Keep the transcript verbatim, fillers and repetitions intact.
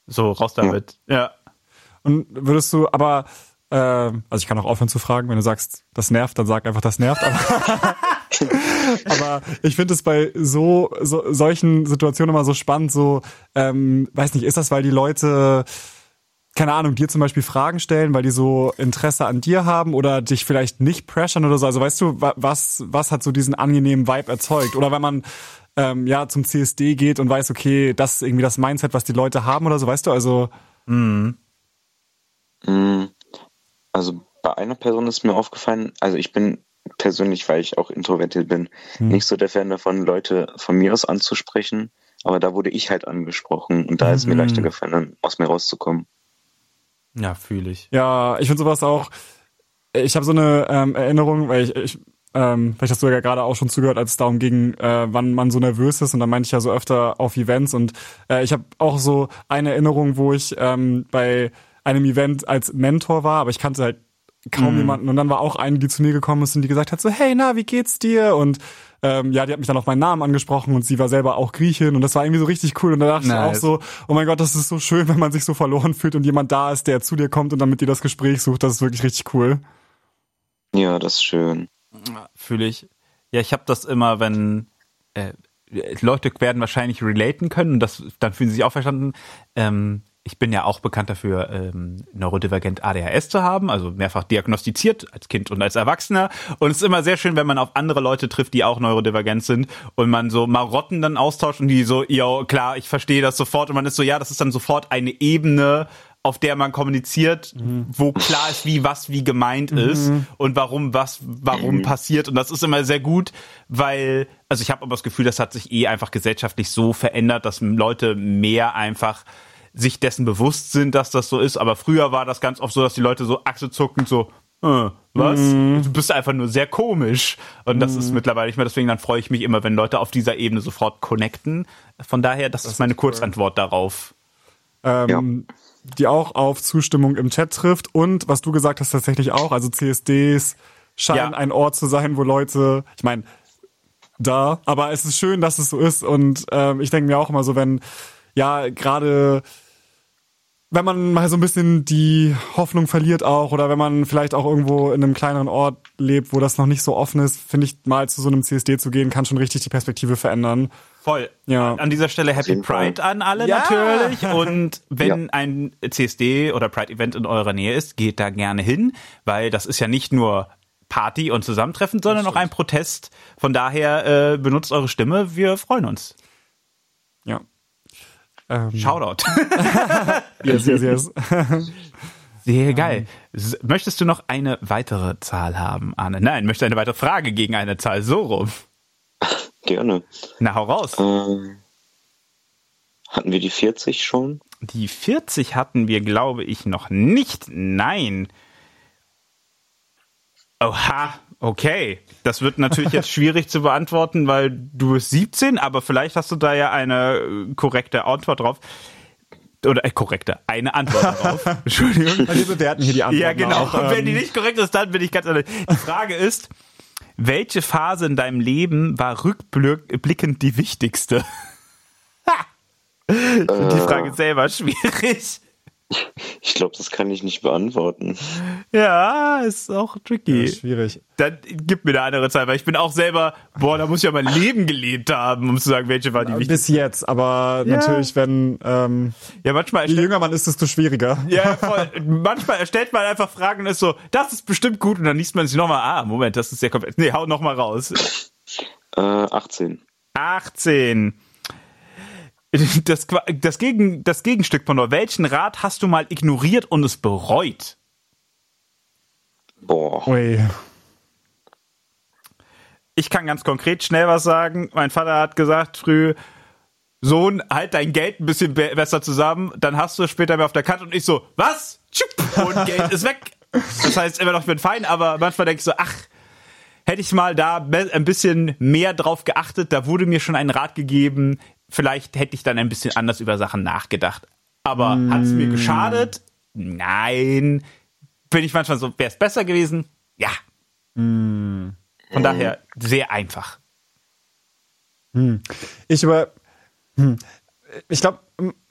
So, raus damit. Ja. ja. Und würdest du, aber, äh, also ich kann auch aufhören zu fragen, wenn du sagst, das nervt, dann sag einfach, das nervt. Aber, aber ich finde es bei so, so solchen Situationen immer so spannend, so, ähm, weiß nicht, ist das, weil die Leute, keine Ahnung, dir zum Beispiel Fragen stellen, weil die so Interesse an dir haben oder dich vielleicht nicht pressern oder so? Also weißt du, was, was hat so diesen angenehmen Vibe erzeugt? Oder wenn man ähm, ja zum C S D geht und weiß, okay, das ist irgendwie das Mindset, was die Leute haben oder so, weißt du, also mhm. Also bei einer Person ist mir aufgefallen, also ich bin persönlich, weil ich auch introvertiert bin, hm. nicht so der Fan davon, Leute von mir aus anzusprechen, aber da wurde ich halt angesprochen und da mhm. ist mir leichter gefallen, aus mir rauszukommen. Ja, fühle ich. Ja, ich finde sowas auch, ich habe so eine ähm, Erinnerung, weil ich, ich ähm, vielleicht hast du ja gerade auch schon zugehört, als es darum ging, äh, wann man so nervös ist und dann meinte ich ja so öfter auf Events und äh, ich habe auch so eine Erinnerung, wo ich ähm, bei einem Event als Mentor war, aber ich kannte halt kaum mm. jemanden und dann war auch eine, die zu mir gekommen ist und die gesagt hat so, hey, na, wie geht's dir? Und ähm, ja, die hat mich dann auf meinen Namen angesprochen und sie war selber auch Griechin und das war irgendwie so richtig cool und da dachte nice. ich auch so, oh mein Gott, das ist so schön, wenn man sich so verloren fühlt und jemand da ist, der zu dir kommt und dann mit dir das Gespräch sucht, das ist wirklich richtig cool. Ja, das ist schön. Fühle ich. Ja, ich habe das immer, wenn äh, Leute werden wahrscheinlich relaten können und das dann fühlen sie sich auch verstanden, ähm, ich bin ja auch bekannt dafür, ähm, neurodivergent A D H S zu haben, also mehrfach diagnostiziert als Kind und als Erwachsener. Und es ist immer sehr schön, wenn man auf andere Leute trifft, die auch neurodivergent sind und man so Marotten dann austauscht und die so, ja klar, ich verstehe das sofort. Und man ist so, ja, das ist dann sofort eine Ebene, auf der man kommuniziert, mhm. wo klar ist, wie was wie gemeint mhm. ist und warum was warum mhm. passiert. Und das ist immer sehr gut, weil, also ich habe aber das Gefühl, das hat sich eh einfach gesellschaftlich so verändert, dass Leute mehr einfach sich dessen bewusst sind, dass das so ist, aber früher war das ganz oft so, dass die Leute so achselzuckend so, äh, was? Mm. Du bist einfach nur sehr komisch. Und das mm. ist mittlerweile nicht mehr, deswegen dann freue ich mich immer, wenn Leute auf dieser Ebene sofort connecten. Von daher, das, das ist meine ist Kurzantwort cool. darauf. Ähm, ja. Die auch auf Zustimmung im Chat trifft und, was du gesagt hast, tatsächlich auch, also C S Ds scheinen ja. ein Ort zu sein, wo Leute, ich meine, da, aber es ist schön, dass es so ist und ähm, ich denke mir auch immer so, wenn ja, gerade wenn man mal so ein bisschen die Hoffnung verliert auch oder wenn man vielleicht auch irgendwo in einem kleineren Ort lebt, wo das noch nicht so offen ist, finde ich, mal zu so einem C S D zu gehen, kann schon richtig die Perspektive verändern. Voll. Ja. An dieser Stelle Happy Pride an alle ja. natürlich. Und wenn ja. ein C S D oder Pride-Event in eurer Nähe ist, geht da gerne hin, weil das ist ja nicht nur Party und Zusammentreffen, sondern auch ein Protest. Von daher äh, benutzt eure Stimme, wir freuen uns. Ja. Ähm. Shoutout. yes, yes, yes. Sehr geil. Möchtest du noch eine weitere Zahl haben, Arne? Nein, möchte eine weitere Frage gegen eine Zahl, so rum. Gerne. Na, hau raus. Ähm, hatten wir die vierzig schon? Die vierzig hatten wir, glaube ich, noch nicht. Nein. Oha. Okay, das wird natürlich jetzt schwierig zu beantworten, weil du bist siebzehn, aber vielleicht hast du da ja eine korrekte Antwort drauf. Oder äh, korrekte, eine Antwort darauf. Entschuldigung. Wir bewerten hier die Antwort. Ja, genau. Auch, ähm. Wenn die nicht korrekt ist, dann bin ich ganz ehrlich. Die Frage ist, welche Phase in deinem Leben war rückblickend die wichtigste? Ha! Ich finde die Frage selber schwierig. Ich glaube, das kann ich nicht beantworten. Ja, ist auch tricky. Ja, schwierig. Dann gib mir eine andere Zahl, weil ich bin auch selber, boah, da muss ich ja mein Leben gelebt haben, um zu sagen, welche war die wichtigste. Bis jetzt, aber ja. natürlich, wenn ähm, ja, manchmal je jünger man ist, desto schwieriger. Ja, voll. Manchmal stellt man einfach Fragen und ist so, das ist bestimmt gut und dann liest man sich nochmal, ah, Moment, das ist sehr komplett. Nee, hau nochmal raus. Äh, achtzehn. achtzehn. Das, das, Gegen, das Gegenstück von nur, welchen Rat hast du mal ignoriert und es bereut? Boah. Ui. Ich kann ganz konkret schnell was sagen. Mein Vater hat gesagt früh, Sohn, halt dein Geld ein bisschen be- besser zusammen, dann hast du es später mehr auf der Kante. Und ich so, was? Und Geld ist weg. Das heißt immer noch, ich bin fein, aber manchmal denke ich so, ach, hätte ich mal da ein bisschen mehr drauf geachtet, da wurde mir schon ein Rat gegeben, vielleicht hätte ich dann ein bisschen anders über Sachen nachgedacht. Aber mm. hat es mir geschadet? Nein. Bin ich manchmal so, wäre es besser gewesen? Ja. Mm. Von daher sehr einfach. Hm. Ich über, hm. ich glaube,